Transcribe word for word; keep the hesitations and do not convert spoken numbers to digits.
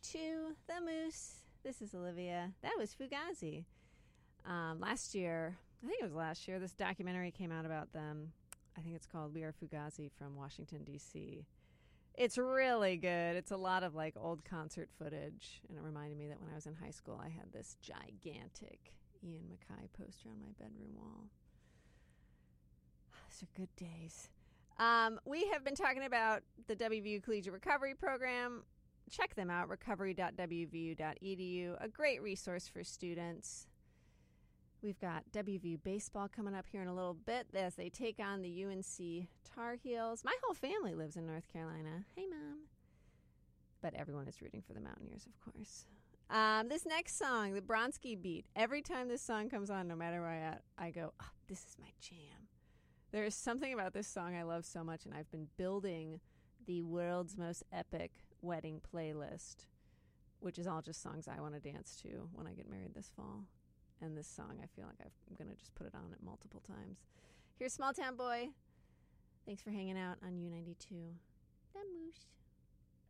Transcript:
ninety-two, The Moose. This is Olivia. That was Fugazi. Um, last year, I think it was last year, this documentary came out about them. I think it's called We Are Fugazi from Washington, D C It's really good. It's a lot of like old concert footage. And it reminded me that when I was in high school, I had this gigantic Ian MacKaye poster on my bedroom wall. Those are good days. Um, we have been talking about the W V U Collegiate Recovery Program. Check them out, recovery dot w v u dot e d u. A great resource for students. We've got W V U baseball coming up here in a little bit as they take on the U N C Tar Heels. My whole family lives in North Carolina. Hey, Mom. But everyone is rooting for the Mountaineers, of course. Um, this next song, the Bronski Beat. Every time this song comes on, no matter where I'm at, I go, oh, this is my jam. There is something about this song I love so much, and I've been building the world's most epic wedding playlist, which is all just songs I want to dance to when I get married this fall. And this song, I feel like I'm going to just put it on it multiple times. Here's Small Town Boy. Thanks for hanging out on U ninety-two. The Moose.